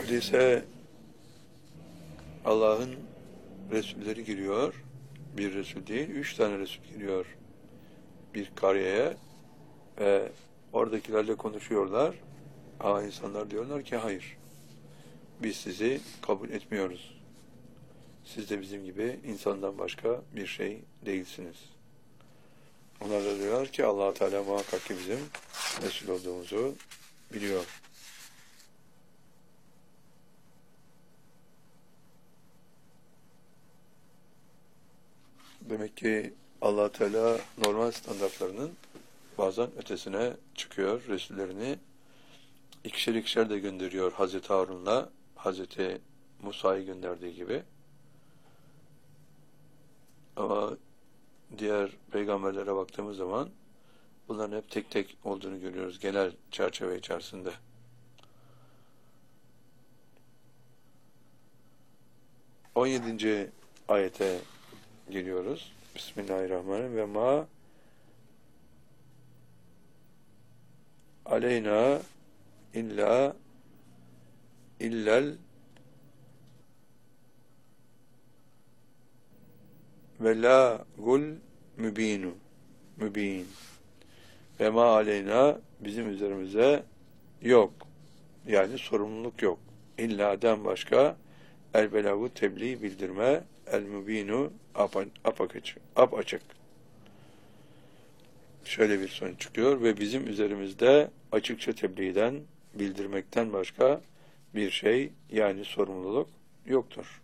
Hadise Allah'ın Resulleri giriyor. Bir Resul değil, 3 tane Resul giriyor bir karyaya ve oradakilerle konuşuyorlar. Ama insanlar diyorlar ki hayır, biz sizi kabul etmiyoruz. Siz de bizim gibi insandan başka bir şey değilsiniz. Onlar da diyorlar ki Allah-u Teala muhakkak ki bizim Resul olduğumuzu biliyor. Demek ki Allah Teala normal standartlarının bazen ötesine çıkıyor. Resullerini ikişer ikişer de gönderiyor Hazreti Harun'la Hazreti Musa'yı gönderdiği gibi. Ama diğer peygamberlere baktığımız zaman bunların hep tek tek olduğunu görüyoruz genel çerçeve içerisinde. On 17. ayete geliyoruz. Bismillahirrahmanirrahim. Ve ma aleyna illel velâgul mübin. Ve ma aleyna bizim üzerimize yok. Yani sorumluluk yok. İlla'den başka el belagu tebliğ bildirme el mübinu apaçık. Şöyle bir sonuç çıkıyor ve bizim üzerimizde açıkça tebliğden bildirmekten başka bir şey yani sorumluluk yoktur.